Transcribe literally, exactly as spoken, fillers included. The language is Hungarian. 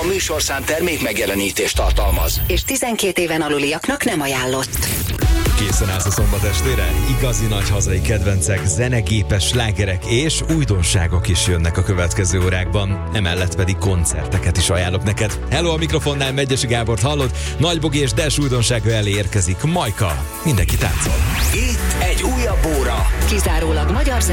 A műsorszám termék megjelenítést tartalmaz. És tizenkét éven aluliaknak nem ajánlott. Készen állsz a szombat estére? Igazi nagy hazai kedvencek, zenegépes slágerek és újdonságok is jönnek a következő órákban. Emellett pedig koncerteket is ajánlok neked. Hello, a mikrofonnál Megyesi Gábort hallod. Nagy Bogi és Des újdonsága elé érkezik Majka. Mindenki táncol. Itt egy újabb óra. Kizárólag magyar